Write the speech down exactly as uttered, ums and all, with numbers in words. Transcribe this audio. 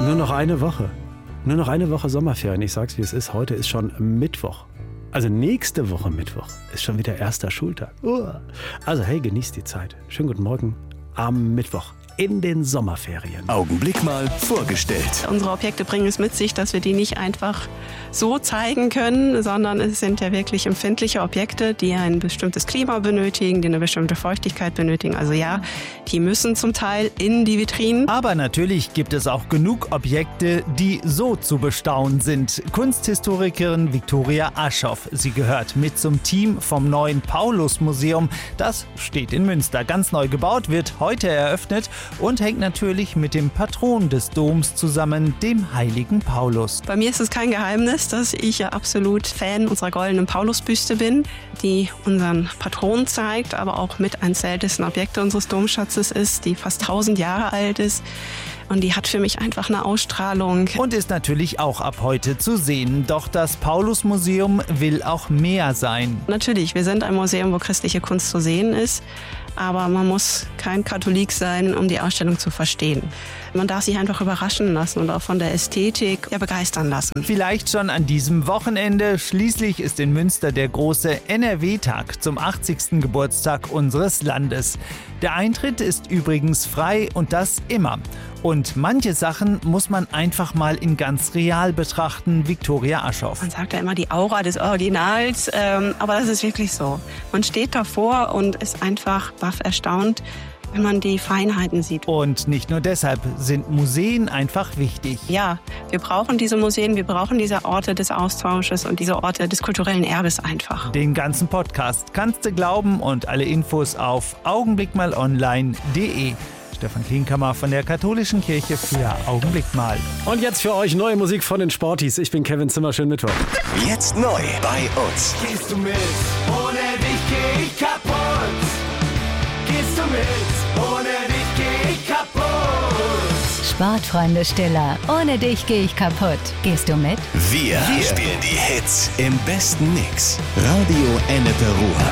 Nur noch eine Woche. Nur noch eine Woche Sommerferien. Ich sag's, wie es ist. Heute ist schon Mittwoch. Also nächste Woche Mittwoch ist schon wieder erster Schultag. Also hey, genießt die Zeit. Schönen guten Morgen am Mittwoch in den Sommerferien. Augenblick mal vorgestellt. Unsere Objekte bringen es mit sich, dass wir die nicht einfach so zeigen können, sondern es sind ja wirklich empfindliche Objekte, die ein bestimmtes Klima benötigen, die eine bestimmte Feuchtigkeit benötigen. Also ja, die müssen zum Teil in die Vitrinen. Aber natürlich gibt es auch genug Objekte, die so zu bestaunen sind. Kunsthistorikerin Viktoria Aschoff. Sie gehört mit zum Team vom neuen Paulus-Museum. Das steht in Münster. Ganz neu gebaut, wird heute eröffnet und hängt natürlich mit dem Patron des Doms zusammen, dem heiligen Paulus. Bei mir ist es kein Geheimnis, dass ich ja absolut Fan unserer goldenen Paulusbüste bin, die unseren Patron zeigt, aber auch mit eines der ältesten Objekte unseres Domschatzes ist, die fast tausend Jahre alt ist. Und die hat für mich einfach eine Ausstrahlung. Und ist natürlich auch ab heute zu sehen. Doch das Paulus-Museum will auch mehr sein. Natürlich, wir sind ein Museum, wo christliche Kunst zu sehen ist. Aber man muss kein Katholik sein, um die Ausstellung zu verstehen. Man darf sich einfach überraschen lassen und auch von der Ästhetik ja, begeistern lassen. Vielleicht schon an diesem Wochenende. Schließlich ist in Münster der große N R W-Tag zum achtzigsten Geburtstag unseres Landes. Der Eintritt ist übrigens frei und das immer. Und manche Sachen muss man einfach mal in ganz real betrachten, Viktoria Aschoff. Man sagt ja immer die Aura des Originals, ähm, aber das ist wirklich so. Man steht davor und ist einfach baff erstaunt, wenn man die Feinheiten sieht. Und nicht nur deshalb sind Museen einfach wichtig. Ja, wir brauchen diese Museen, wir brauchen diese Orte des Austausches und diese Orte des kulturellen Erbes einfach. Den ganzen Podcast kannst du glauben und alle Infos auf augenblickmalonline punkt de. Stefan Klinkhammer von der Katholischen Kirche für Augenblick mal. Und jetzt für euch neue Musik von den Sporties. Ich bin Kevin Zimmer, schönen Mittwoch. Jetzt neu bei uns. Gehst du mit? Ohne dich geh ich kaputt. Gehst du mit? Ohne dich geh ich kaputt. Sportfreunde Stiller, ohne dich geh ich kaputt. Gehst du mit? Wir, Wir spielen die Hits im besten Mix. Radio Ennepe Ruhr.